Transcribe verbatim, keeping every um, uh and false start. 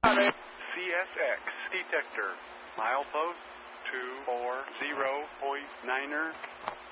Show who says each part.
Speaker 1: C S X detector. Milepost two four zero point niner.